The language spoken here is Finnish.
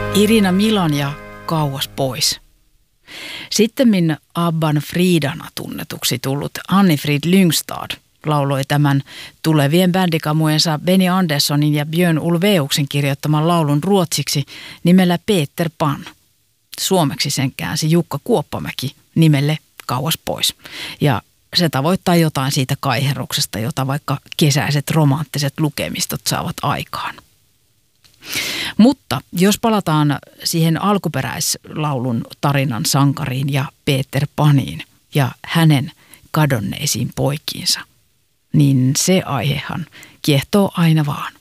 Irina Milan ja Kauas pois. Sittemmin Abban Fridana tunnetuksi tullut Anni-Frid Lyngstad lauloi tämän tulevien bändikamujensa Benny Anderssonin ja Björn Ulvaeuksen kirjoittaman laulun ruotsiksi nimellä Peter Pan. Suomeksi sen käänsi Jukka Kuoppamäki nimelle Kauas pois. Ja se tavoittaa jotain siitä kaiherruksesta, jota vaikka kesäiset romanttiset lukemistot saavat aikaan. Mutta jos palataan siihen alkuperäislaulun tarinan sankariin ja Peter Paniin ja hänen kadonneisiin poikiinsa, niin se aihehan kiehtoo aina vaan.